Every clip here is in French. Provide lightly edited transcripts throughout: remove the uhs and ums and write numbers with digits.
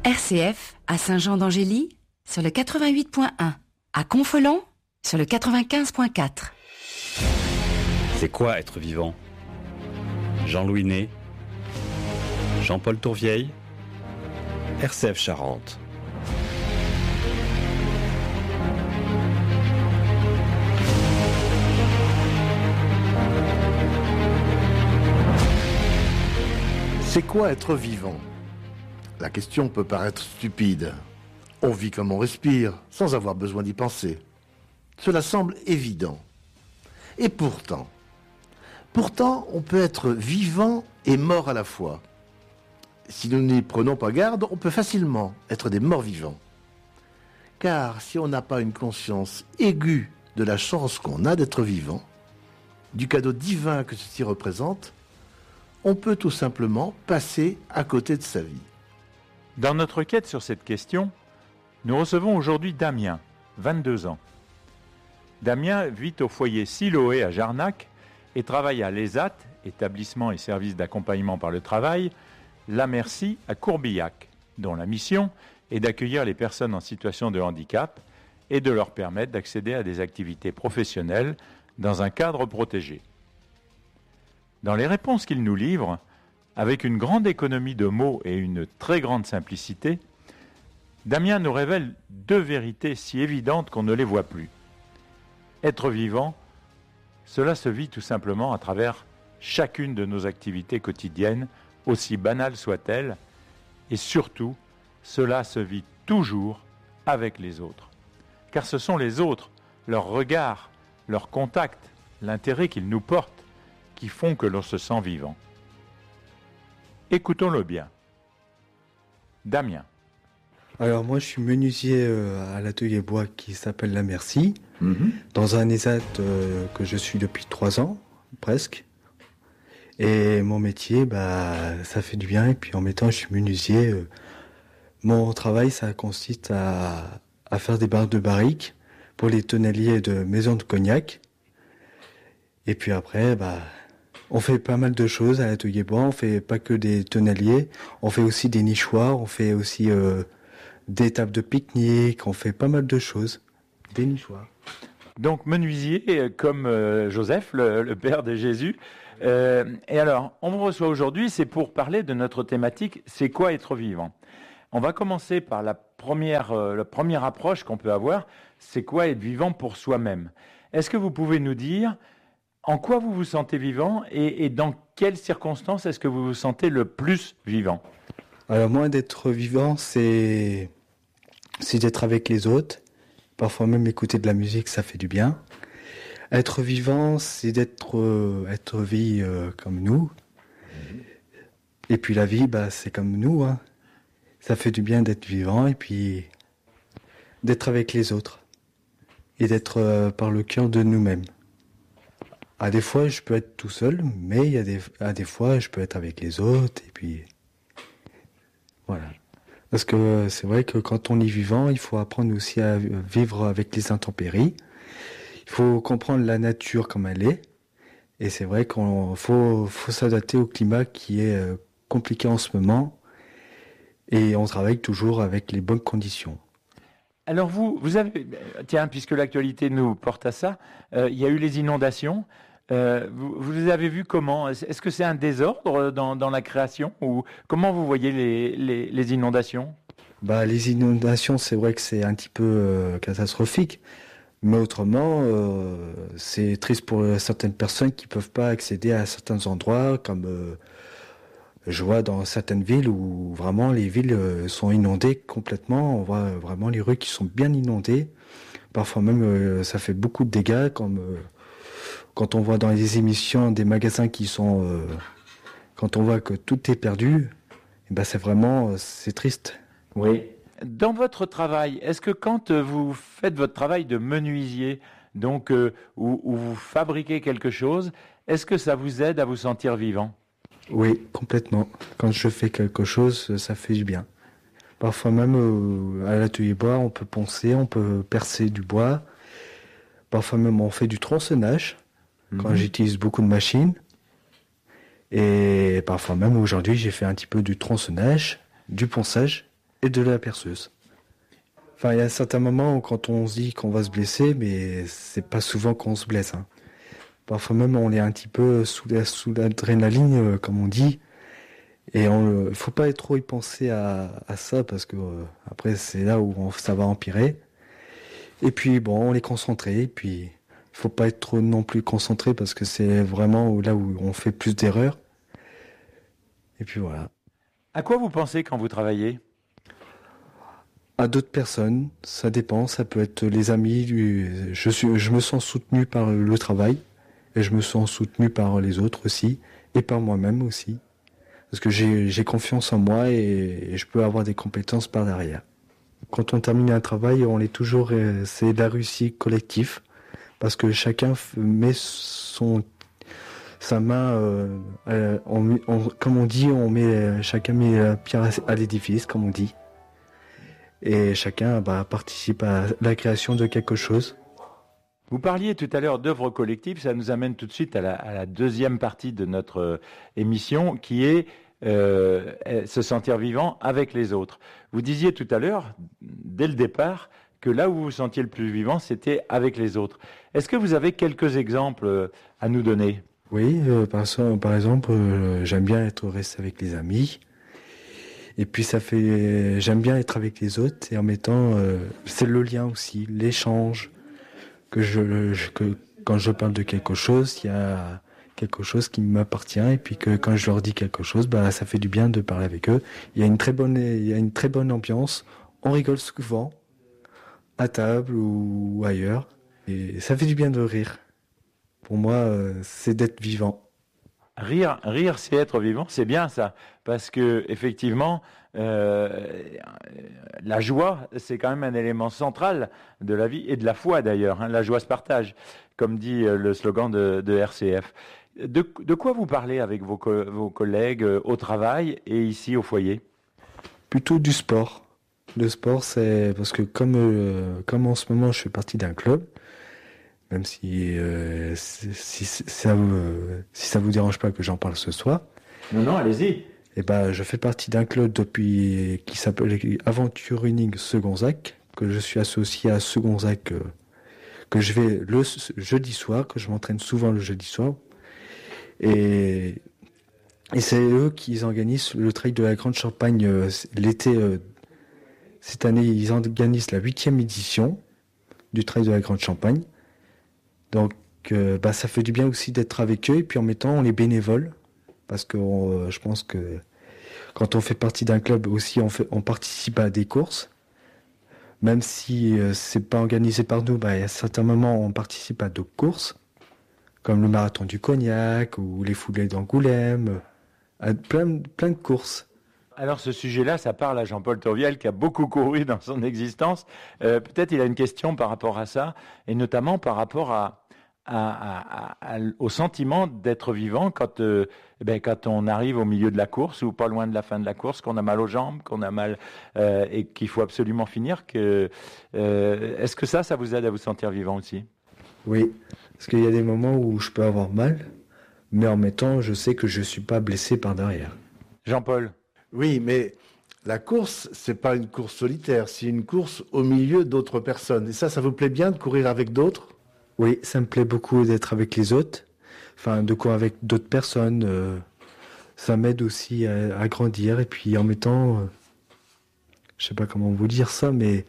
RCF à Saint-Jean-d'Angély sur le 88.1, à Confolens sur le 95.4. C'est quoi être vivant? Jean-Louis Ney, Jean-Paul Tourvieille, RCF Charente. C'est quoi être vivant? La question peut paraître stupide. On vit comme on respire, sans avoir besoin d'y penser. Cela semble évident. Et pourtant, on peut être vivant et mort à la fois. Si nous n'y prenons pas garde, on peut facilement être des morts vivants. Car si on n'a pas une conscience aiguë de la chance qu'on a d'être vivant, du cadeau divin que ceci représente, on peut tout simplement passer à côté de sa vie. Dans notre quête sur cette question, nous recevons aujourd'hui Damien, 22 ans. Damien vit au foyer Siloé à Jarnac et travaille à l'ESAT, établissement et service d'accompagnement par le travail, La Merci à Courbillac, dont la mission est d'accueillir les personnes en situation de handicap et de leur permettre d'accéder à des activités professionnelles dans un cadre protégé. Dans les réponses qu'il nous livre, avec une grande économie de mots et une très grande simplicité, Damien nous révèle deux vérités si évidentes qu'on ne les voit plus. Être vivant, cela se vit tout simplement à travers chacune de nos activités quotidiennes, aussi banales soient-elles, et surtout, cela se vit toujours avec les autres. Car ce sont les autres, leur regard, leur contact, l'intérêt qu'ils nous portent, qui font que l'on se sent vivant. Écoutons-le bien. Damien. Alors moi je suis menuisier à l'atelier bois qui s'appelle La Merci, dans un ESAT que je suis depuis 3 ans, presque. Et mon métier, ça fait du bien. Et puis en même temps je suis menuisier. Mon travail, ça consiste à faire des barres de barriques pour les tonneliers de maisons de cognac. Et puis après, on fait pas mal de choses à l'atelier bois. On fait pas que des tonneliers, on fait aussi des nichoirs, on fait aussi des tables de pique-nique, on fait pas mal de choses. Des nichoirs. Donc menuisier comme Joseph, le père de Jésus. Et alors, on vous reçoit aujourd'hui, c'est pour parler de notre thématique, c'est quoi être vivant? On va commencer par la première approche qu'on peut avoir, c'est quoi être vivant pour soi-même? Est-ce que vous pouvez nous dire en quoi vous vous sentez vivant et dans quelles circonstances est-ce que vous vous sentez le plus vivant? Alors moi, d'être vivant, c'est d'être avec les autres. Parfois même écouter de la musique, ça fait du bien. Être vivant, c'est être vie comme nous. Et puis la vie, c'est comme nous. Hein. Ça fait du bien d'être vivant et puis d'être avec les autres. Et d'être par le cœur de nous-mêmes. À des fois, je peux être tout seul, mais à des fois, je peux être avec les autres, et puis voilà. Parce que c'est vrai que quand on est vivant, il faut apprendre aussi à vivre avec les intempéries. Il faut comprendre la nature comme elle est, et c'est vrai qu'il faut s'adapter au climat qui est compliqué en ce moment, et on travaille toujours avec les bonnes conditions. Alors vous avez, tiens, puisque l'actualité nous porte à ça, il y a eu les inondations. Vous les avez vues comment? Est-ce que c'est un désordre dans la création ou comment vous voyez les inondations? Les inondations, c'est vrai que c'est un petit peu catastrophique, mais autrement, c'est triste pour certaines personnes qui peuvent pas accéder à certains endroits, comme je vois dans certaines villes où vraiment les villes sont inondées complètement. On voit vraiment les rues qui sont bien inondées. Parfois même, ça fait beaucoup de dégâts, comme quand on voit dans les émissions des magasins qui sont... quand on voit que tout est perdu, c'est triste. Oui. Dans votre travail, est-ce que quand vous faites votre travail de menuisier, donc où vous fabriquez quelque chose, est-ce que ça vous aide à vous sentir vivant? Oui, complètement. Quand je fais quelque chose, ça fait du bien. Parfois même à l'atelier bois, on peut poncer, on peut percer du bois. Parfois même on fait du tronçonnage, quand j'utilise beaucoup de machines. Et parfois même aujourd'hui, j'ai fait un petit peu du tronçonnage, du ponçage. et de la perceuse. Enfin, il y a certains moments où quand on se dit qu'on va se blesser, mais c'est pas souvent qu'on se blesse. Hein. Parfois même, on est un petit peu sous l'adrénaline, comme on dit. Et il faut pas trop y penser à ça, parce que après, c'est là où ça va empirer. Et puis, bon, on est concentré. Et puis, il faut pas être trop non plus concentré, parce que c'est vraiment là où on fait plus d'erreurs. Et puis voilà. À quoi vous pensez quand vous travaillez ? À d'autres personnes, ça dépend. Ça peut être les amis. Je me sens soutenu par le travail. Et je me sens soutenu par les autres aussi. Et par moi-même aussi. Parce que j'ai confiance en moi et je peux avoir des compétences par derrière. Quand on termine un travail, on est toujours, c'est de la réussite collective. Parce que chacun met sa main, comme on dit, chacun met la pierre à l'édifice, comme on dit. Et chacun participe à la création de quelque chose. Vous parliez tout à l'heure d'œuvres collectives, ça nous amène tout de suite à la deuxième partie de notre émission, qui est se sentir vivant avec les autres. Vous disiez tout à l'heure, dès le départ, que là où vous vous sentiez le plus vivant, c'était avec les autres. Est-ce que vous avez quelques exemples à nous donner ? Oui, par exemple, j'aime bien resté avec les amis. Et puis j'aime bien être avec les autres et en mettant, c'est le lien aussi, l'échange. Quand je parle de quelque chose, il y a quelque chose qui m'appartient et puis que quand je leur dis quelque chose, ça fait du bien de parler avec eux. Il y a une très bonne ambiance. On rigole souvent à table ou ailleurs et ça fait du bien de rire. Pour moi, c'est d'être vivant. Rire, c'est être vivant, c'est bien ça, parce que effectivement, la joie, c'est quand même un élément central de la vie et de la foi d'ailleurs. Hein. La joie se partage, comme dit le slogan de RCF. De quoi vous parlez avec vos collègues au travail et ici au foyer ? Plutôt du sport. Le sport, c'est parce que comme en ce moment, je fais partie d'un club. Même si ça vous dérange pas que j'en parle ce soir. Non, allez-y. Et je fais partie d'un club qui s'appelle Aventure Running Segonzac, que je suis associé à Segonzac, que je vais le jeudi soir, que je m'entraîne souvent le jeudi soir. Et c'est eux qui organisent le trail de la Grande Champagne l'été. Cette année, ils organisent la 8e édition du trail de la Grande Champagne. Donc, ça fait du bien aussi d'être avec eux et puis en mettant, on est bénévoles parce que je pense que quand on fait partie d'un club aussi, on participe à des courses. Même si c'est pas organisé par nous, à certains moments, on participe à d'autres courses, comme le marathon du Cognac ou les foulées d'Angoulême, à plein de courses. Alors ce sujet-là, ça parle à Jean-Paul Tourvielle qui a beaucoup couru dans son existence. Peut-être il a une question par rapport à ça, et notamment par rapport au sentiment d'être vivant quand on arrive au milieu de la course ou pas loin de la fin de la course, qu'on a mal aux jambes, qu'on a mal et qu'il faut absolument finir. Est-ce que ça vous aide à vous sentir vivant aussi ? Oui, parce qu'il y a des moments où je peux avoir mal, mais en même temps, je sais que je ne suis pas blessé par derrière. Jean-Paul ? Oui, mais la course, c'est pas une course solitaire, c'est une course au milieu d'autres personnes. Et ça vous plaît bien de courir avec d'autres ? Oui, ça me plaît beaucoup d'être avec les autres, de courir avec d'autres personnes. Ça m'aide aussi à grandir. Et puis en mettant, je sais pas comment vous dire ça, mais...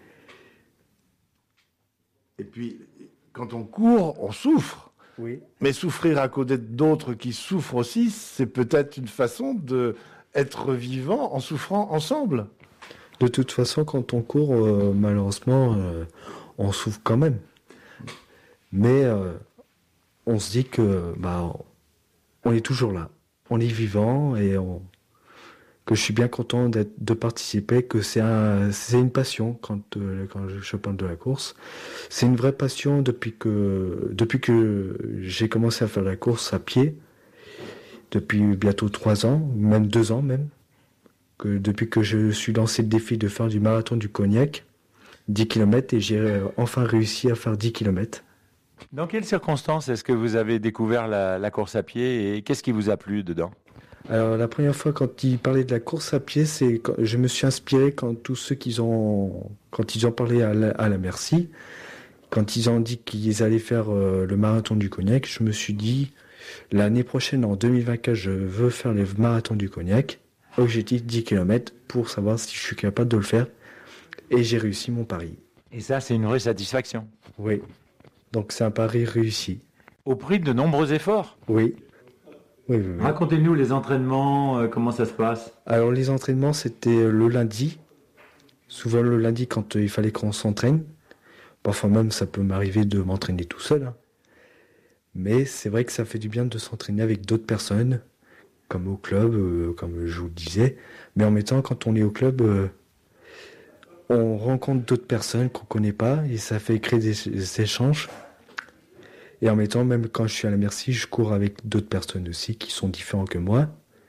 Et puis, quand on court, on souffre. Oui. Mais souffrir à côté d'autres qui souffrent aussi, c'est peut-être une façon d'être vivant en souffrant ensemble. De toute façon, quand on court, malheureusement, on souffre quand même. Mais on se dit que on est toujours là. On est vivant et que je suis bien content de participer, que c'est une passion quand je parle de la course. C'est une vraie passion depuis que j'ai commencé à faire la course à pied, depuis bientôt 3 ans, même 2 ans même, depuis que je suis lancé le défi de faire du marathon du Cognac, 10 km, et j'ai enfin réussi à faire 10 km. Dans quelles circonstances est-ce que vous avez découvert la course à pied et qu'est-ce qui vous a plu dedans ? Alors la première fois quand il parlait de la course à pied, je me suis inspiré quand tous ceux quand ils ont parlé à la Merci, quand ils ont dit qu'ils allaient faire le marathon du Cognac, je me suis dit l'année prochaine en 2024, je veux faire le marathon du Cognac, objectif 10 km pour savoir si je suis capable de le faire et j'ai réussi mon pari. Et ça, c'est une vraie satisfaction. Oui. Donc c'est un pari réussi. Au prix de nombreux efforts. Oui. Oui. Racontez-nous les entraînements, comment ça se passe? Alors les entraînements, c'était le lundi. Souvent le lundi quand il fallait qu'on s'entraîne. Parfois même ça peut m'arriver de m'entraîner tout seul. Hein. Mais c'est vrai que ça fait du bien de s'entraîner avec d'autres personnes, comme au club, comme je vous le disais. Mais en même temps, quand on est au club, on rencontre d'autres personnes qu'on ne connaît pas et ça fait créer des échanges. Et en même temps, même quand je suis à la Merci, je cours avec d'autres personnes aussi qui sont différentes que moi.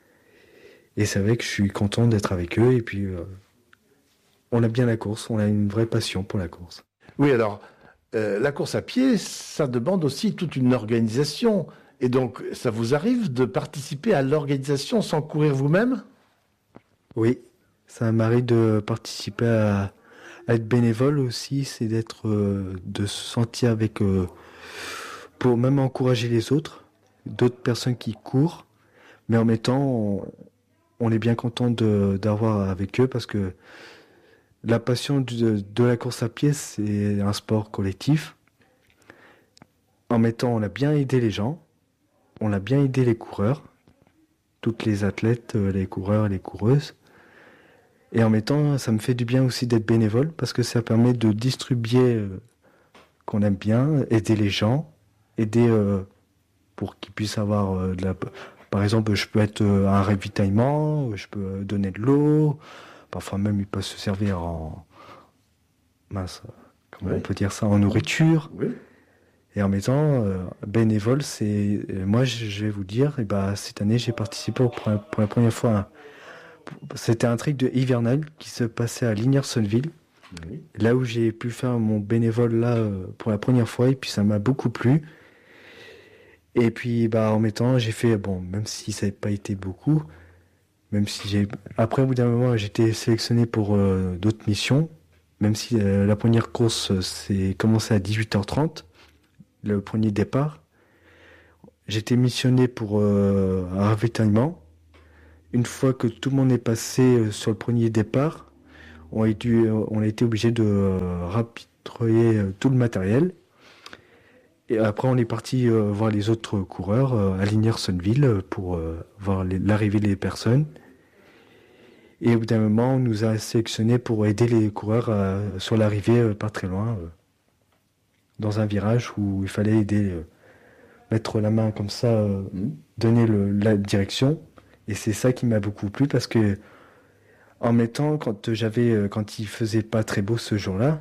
Et c'est vrai que je suis content d'être avec eux. Et puis, on a bien la course, on a une vraie passion pour la course. Oui, alors, la course à pied, ça demande aussi toute une organisation. Et donc, ça vous arrive de participer à l'organisation sans courir vous-même? Oui, ça m'arrive de participer à être bénévole aussi, c'est de se sentir avec... pour même encourager les autres, d'autres personnes qui courent, mais en même temps, on est bien content d'avoir avec eux parce que la passion de la course à pied, c'est un sport collectif. En même temps, on a bien aidé les gens, on a bien aidé les coureurs, toutes les athlètes, les coureurs et les coureuses. Et en même temps, ça me fait du bien aussi d'être bénévole parce que ça permet de distribuer qu'on aime bien, aider les gens, aider pour qu'ils puissent avoir par exemple, je peux être un ravitaillement, je peux donner de l'eau, parfois même ils peuvent se servir comment on peut dire ça, en nourriture. Oui. Et en même temps, bénévole, moi je vais vous dire, cette année j'ai participé pour la première fois. C'était un trek de hivernal qui se passait à Lignersonville. Oui. Là où j'ai pu faire mon bénévole là pour la première fois et puis ça m'a beaucoup plu. Et puis en même temps j'ai fait même si ça n'a pas été beaucoup, même si après au bout d'un moment j'ai été sélectionné pour d'autres missions, même si la première course s'est commencée à 18h30, le premier départ. J'étais missionné pour un ravitaillement. Une fois que tout le monde est passé sur le premier départ, on a été obligé de ravitailler tout le matériel. Et après, on est parti voir les autres coureurs à Lignersonville pour voir l'arrivée des personnes. Et au bout d'un moment, on nous a sélectionnés pour aider les coureurs sur l'arrivée pas très loin, dans un virage où il fallait aider, mettre la main comme ça, donner la direction. Et c'est ça qui m'a beaucoup plu parce que en même temps, quand il faisait pas très beau ce jour-là,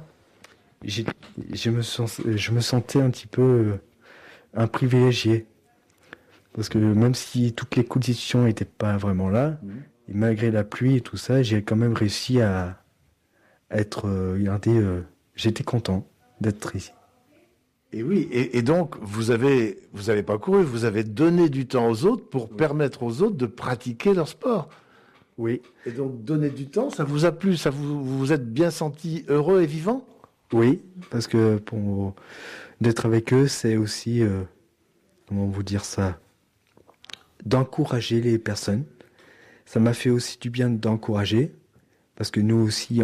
je me sentais un petit peu un privilégié. Parce que même si toutes les conditions n'étaient pas vraiment là, et malgré la pluie et tout ça, j'ai quand même réussi à être j'étais content d'être ici. Et oui, et donc vous avez pas couru, vous avez donné du temps aux autres pour permettre aux autres de pratiquer leur sport. Oui. Et donc donner du temps, ça vous a plu, vous vous êtes bien senti heureux et vivant? Oui, parce que d'être avec eux, c'est aussi, comment vous dire ça, d'encourager les personnes. Ça m'a fait aussi du bien d'encourager, parce que nous aussi,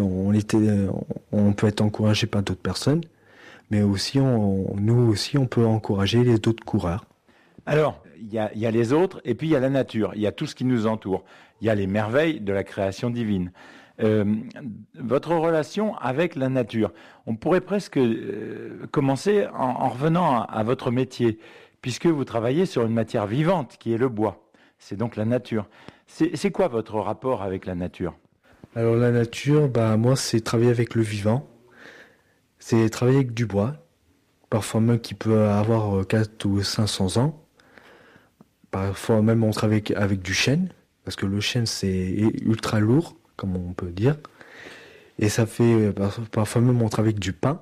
on peut être encouragé par d'autres personnes. Mais aussi, nous aussi, on peut encourager les autres coureurs. Alors, il y a les autres, et puis il y a la nature, il y a tout ce qui nous entoure. Il y a les merveilles de la création divine. Votre relation avec la nature, on pourrait presque commencer en revenant à votre métier, puisque vous travaillez sur une matière vivante, qui est le bois. C'est donc la nature. C'est quoi votre rapport avec la nature? Alors la nature, moi, c'est travailler avec le vivant. C'est travailler avec du bois, parfois même qui peut avoir 4 ou 500 ans. Parfois même on travaille avec du chêne, parce que le chêne c'est ultra lourd, comme on peut dire. Et ça fait, parfois même on travaille avec du pin.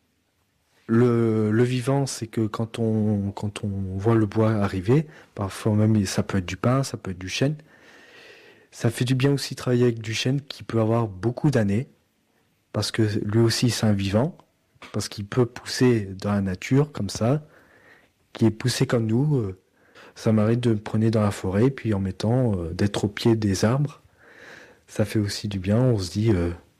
Le vivant, c'est que quand on voit le bois arriver, parfois même ça peut être du pin, ça peut être du chêne. Ça fait du bien aussi de travailler avec du chêne qui peut avoir beaucoup d'années, parce que lui aussi c'est un vivant, parce qu'il peut pousser dans la nature comme ça, qui est poussé comme nous. Ça m'arrête de me promener dans la forêt, puis en mettant d'être au pied des arbres, ça fait aussi du bien. On se dit,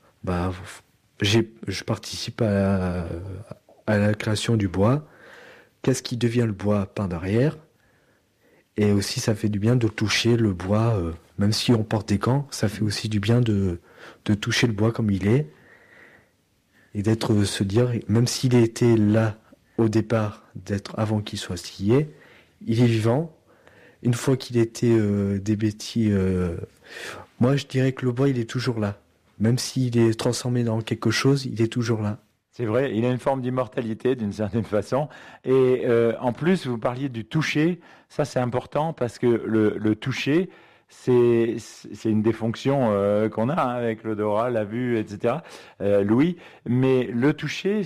je participe à la création du bois. Qu'est-ce qui devient le bois par derrière? Et aussi, ça fait du bien de toucher le bois, même si on porte des gants, ça fait aussi du bien de toucher le bois comme il est. Et se dire, même s'il était là au départ, d'être avant qu'il soit scié, il est vivant. Une fois qu'il était des bêtis, moi je dirais que le bois il est toujours là. Même s'il est transformé dans quelque chose, il est toujours là. C'est vrai, il a une forme d'immortalité d'une certaine façon. Et en plus, vous parliez du toucher. Ça, c'est important parce que le toucher, c'est une des fonctions qu'on a avec l'odorat, la vue, etc. Louis, mais le toucher,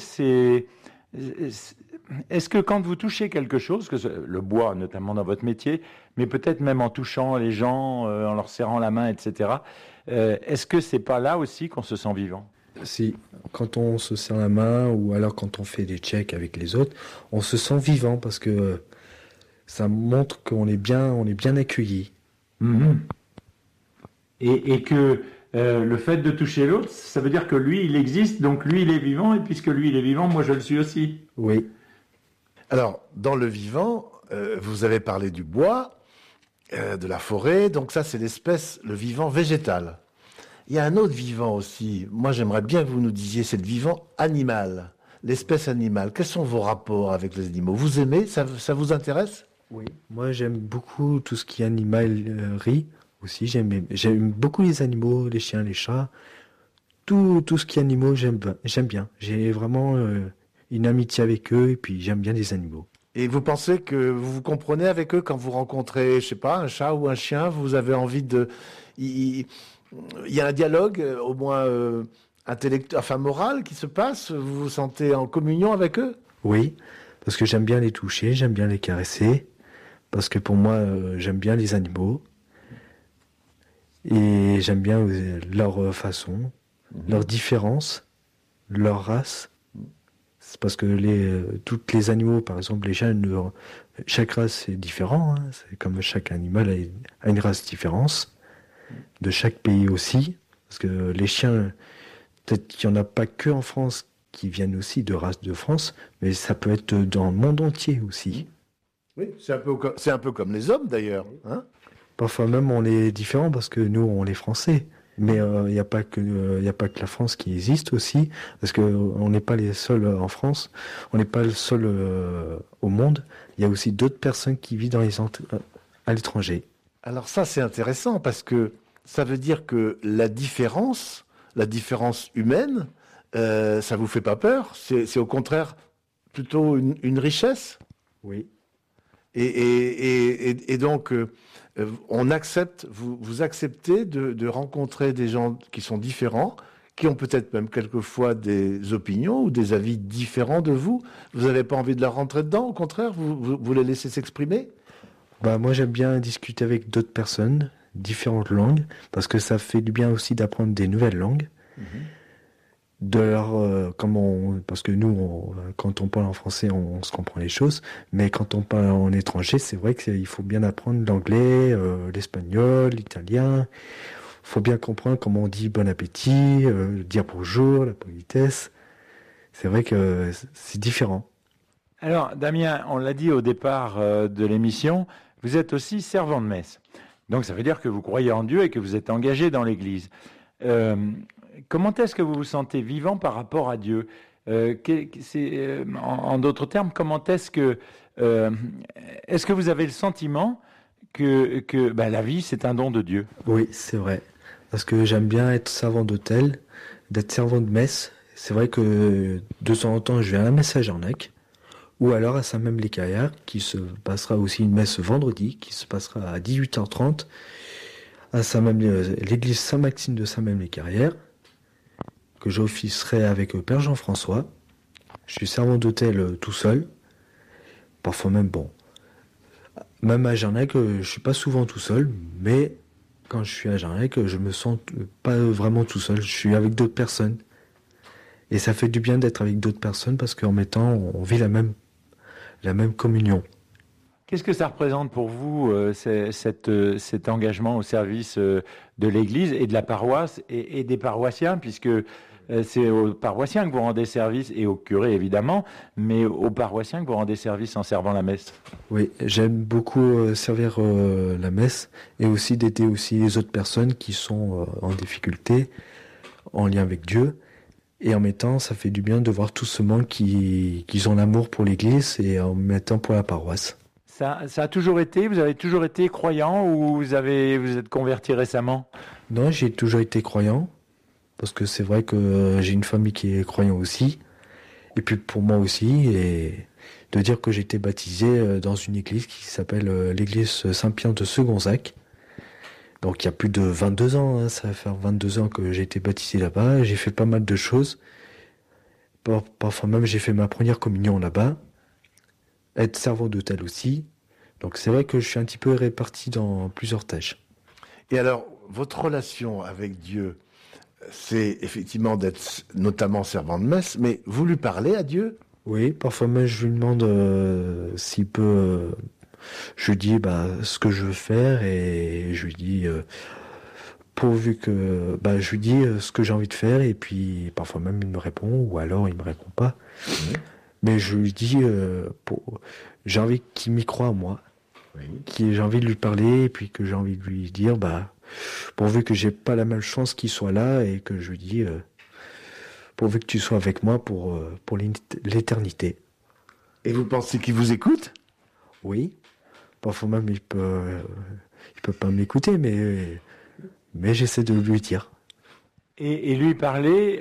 est-ce que quand vous touchez quelque chose, le bois notamment dans votre métier, mais peut-être même en touchant les gens, en leur serrant la main, etc., est-ce que c'est pas là aussi qu'on se sent vivant? Si, quand on se serre la main ou alors quand on fait des checks avec les autres, on se sent vivant parce que ça montre qu'on est bien accueilli. Mm-hmm. Et que le fait de toucher l'autre, ça veut dire que lui, il existe, donc lui, il est vivant, et puisque lui, il est vivant, moi, je le suis aussi. Oui. Alors, dans le vivant, vous avez parlé du bois, de la forêt, donc ça, c'est le vivant végétal. Il y a un autre vivant aussi. Moi, j'aimerais bien que vous nous disiez, c'est le vivant animal, l'espèce animale. Quels sont vos rapports avec les animaux? Vous aimez? Ça vous intéresse? Oui. Moi, j'aime beaucoup tout ce qui est animalerie aussi. J'aime beaucoup les animaux, les chiens, les chats. Tout ce qui est animaux, j'aime bien. J'ai vraiment une amitié avec eux et puis j'aime bien les animaux. Et vous pensez que vous vous comprenez avec eux quand vous rencontrez, je sais pas, un chat ou un chien? Vous avez envie de... Il y a un dialogue, au moins intellectuel, enfin moral, qui se passe? Vous vous sentez en communion avec eux? Oui, parce que j'aime bien les toucher, j'aime bien les caresser, parce que pour moi, j'aime bien les animaux. Et j'aime bien leur façon, leur différence, leur race. C'est parce que toutes les animaux, par exemple, les chiens, chaque race est différent. Hein. C'est comme chaque animal a une race différente. De chaque pays aussi. Parce que les chiens, peut-être qu'il n'y en a pas que en France qui viennent aussi de race de France, mais ça peut être dans le monde entier aussi. Oui, c'est un peu comme les hommes d'ailleurs. Hein? Parfois même on est différents parce que nous on est français. Mais il n'y a pas que la France qui existe aussi, parce qu'on n'est pas les seuls en France, on n'est pas le seul au monde. Il y a aussi d'autres personnes qui vivent à l'étranger. Alors ça, c'est intéressant, parce que ça veut dire que la différence humaine, ça vous fait pas peur? C'est au contraire plutôt une richesse? Oui. Et donc... on accepte, vous acceptez de rencontrer des gens qui sont différents, qui ont peut-être même quelquefois des opinions ou des avis différents de vous. Vous n'avez pas envie de leur rentrer dedans, au contraire, vous les laissez s'exprimer? Moi j'aime bien discuter avec d'autres personnes, différentes langues, parce que ça fait du bien aussi d'apprendre des nouvelles langues. Parce que nous, quand on parle en français, on se comprend les choses, mais quand on parle en étranger, c'est vrai qu'il faut bien apprendre l'anglais, l'espagnol, l'italien. Il faut bien comprendre comment on dit bon appétit, dire bonjour, la politesse. C'est vrai que c'est différent. Alors, Damien, on l'a dit au départ de l'émission, vous êtes aussi servant de messe. Donc, ça veut dire que vous croyez en Dieu et que vous êtes engagé dans l'Église. Comment est-ce que vous vous sentez vivant par rapport à Dieu? En d'autres termes, comment est-ce que vous avez le sentiment que la vie, c'est un don de Dieu? Oui, c'est vrai. Parce que j'aime bien être servant d'hôtel, d'être servant de messe. C'est vrai que de temps en temps, je vais à la messe à Jarnac, ou alors à Saint-Même-les-Carrières, qui se passera aussi une messe vendredi, qui se passera à 18h30, à l'église Saint-Maxime de Saint-Même-les-Carrières, que j'officierai avec Père Jean-François. Je suis servant d'hôtel tout seul. Parfois même, même à Jarnac, je suis pas souvent tout seul, mais quand je suis à Jarnac, je me sens pas vraiment tout seul. Je suis avec d'autres personnes. Et ça fait du bien d'être avec d'autres personnes parce qu'en même temps, on vit la même communion. Qu'est-ce que ça représente pour vous, cet engagement au service de l'Église et de la paroisse et des paroissiens, puisque c'est aux paroissiens que vous rendez service, et aux curés évidemment, mais aux paroissiens que vous rendez service en servant la messe? Oui, j'aime beaucoup servir la messe et aussi d'aider aussi les autres personnes qui sont en difficulté, en lien avec Dieu. Et en même temps, ça fait du bien de voir tout ce monde qui ont l'amour pour l'Église et en même temps pour la paroisse. Ça a toujours été, vous avez toujours été croyant ou vous êtes converti récemment? Non, j'ai toujours été croyant, parce que c'est vrai que j'ai une famille qui est croyante aussi, et puis pour moi aussi, et de dire que j'ai été baptisé dans une église qui s'appelle l'église Saint-Pierre de Segonzac. Donc il y a plus de 22 ans, hein, ça va faire 22 ans que j'ai été baptisé là-bas, j'ai fait pas mal de choses, parfois même j'ai fait ma première communion là-bas, être servant d'hôtel aussi, donc c'est vrai que je suis un petit peu réparti dans plusieurs tâches. Et alors, votre relation avec Dieu, c'est effectivement d'être notamment servant de messe, mais vous lui parlez à Dieu? Oui, parfois même je lui demande s'il peut... je lui dis ce que je veux faire et je lui dis... pourvu que... je lui dis ce que j'ai envie de faire et puis parfois même il me répond ou alors il me répond pas. Mmh. Mais je lui dis... j'ai envie qu'il m'y croie à moi. Oui. J'ai envie de lui parler et puis que j'ai envie de lui dire... pourvu que j'ai pas la malchance qu'il soit là et que je lui dis pourvu que tu sois avec moi pour l'éternité. Et vous pensez qu'il vous écoute? Oui. Parfois même il peut pas m'écouter, mais j'essaie de lui dire. Et lui parler,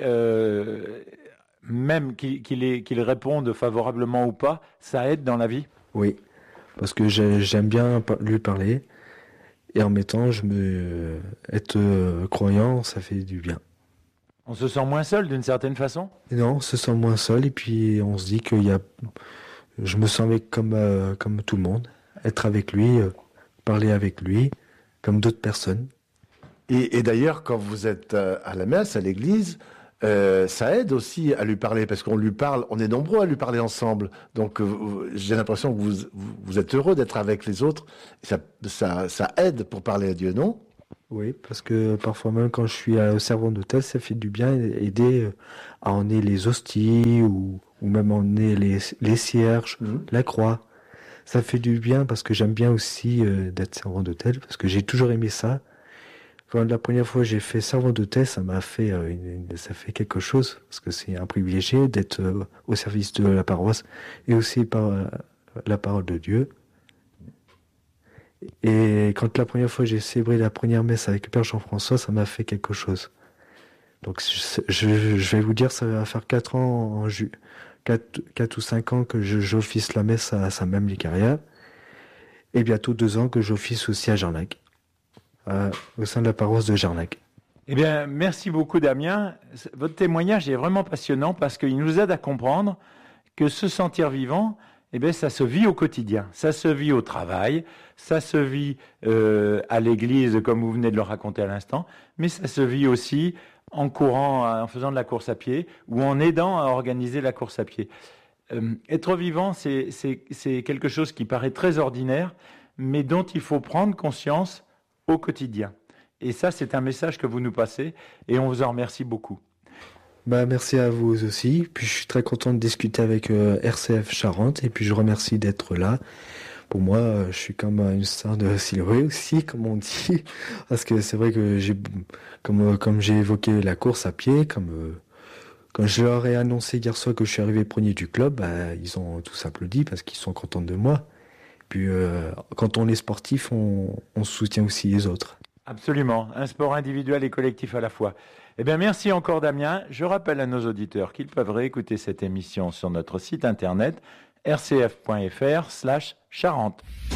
même qu'il réponde favorablement ou pas, ça aide dans la vie? Oui, parce que j'aime bien lui parler. Et en mettant, être croyant, ça fait du bien. On se sent moins seul d'une certaine façon? Non, on se sent moins seul et puis on se dit je me sens comme tout le monde. Être avec lui, parler avec lui, comme d'autres personnes. Et d'ailleurs, quand vous êtes à la messe, à l'église, ça aide aussi à lui parler, parce qu'on lui parle, on est nombreux à lui parler ensemble. Donc j'ai l'impression que vous êtes heureux d'être avec les autres. Ça aide pour parler à Dieu, non? Oui, parce que parfois même quand je suis au servant d'hôtel, ça fait du bien aider à emmener les hosties ou même emmener les cierges, la croix. Ça fait du bien parce que j'aime bien aussi d'être servant d'hôtel, parce que j'ai toujours aimé ça. Quand la première fois j'ai fait servant d'hôtel, ça m'a fait ça fait quelque chose, parce que c'est un privilégié d'être au service de la paroisse et aussi par la parole de Dieu. Et quand la première fois j'ai célébré la première messe avec le Père Jean-François, ça m'a fait quelque chose. Donc je vais vous dire, ça va faire 4 ans, 4 ou 5 ans que j'office la messe à Saint-Même-les-Carrières, et bientôt 2 ans que j'office aussi à Jarnac, au sein de la paroisse de Jarnac. Eh bien, merci beaucoup Damien. Votre témoignage est vraiment passionnant parce qu'il nous aide à comprendre que se sentir vivant, ça se vit au quotidien, ça se vit au travail, ça se vit à l'église, comme vous venez de le raconter à l'instant, mais ça se vit aussi en courant, en faisant de la course à pied ou en aidant à organiser la course à pied. Être vivant, c'est quelque chose qui paraît très ordinaire, mais dont il faut prendre conscience au quotidien. Et ça, c'est un message que vous nous passez et on vous en remercie beaucoup. Merci à vous aussi. Puis je suis très content de discuter avec RCF Charente et puis je remercie d'être là. Pour moi, je suis comme une sorte de silhouette aussi, comme on dit, parce que c'est vrai que comme j'ai évoqué la course à pied, quand je leur ai annoncé hier soir que je suis arrivé premier du club, ils ont tous applaudi parce qu'ils sont contents de moi. Puis quand on est sportif, on soutient aussi les autres. Absolument, un sport individuel et collectif à la fois. Eh bien, merci encore Damien. Je rappelle à nos auditeurs qu'ils peuvent réécouter cette émission sur notre site internet rcf.fr/Charente.